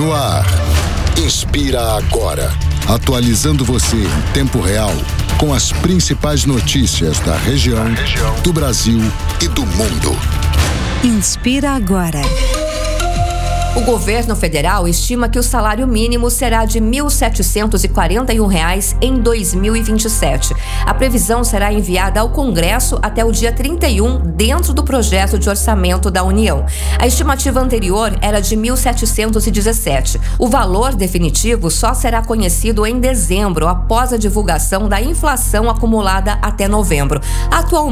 No ar, Inspira Agora. Atualizando você em tempo real com as principais notícias da região, do Brasil e do mundo. Inspira Agora. O governo federal estima que o salário mínimo será de R$ 1.741 em 2027. A previsão será enviada ao Congresso até o dia 31, dentro do projeto de orçamento da União. A estimativa anterior era de 1.717. O valor definitivo só será conhecido em dezembro, após a divulgação da inflação acumulada até novembro. Atualmente,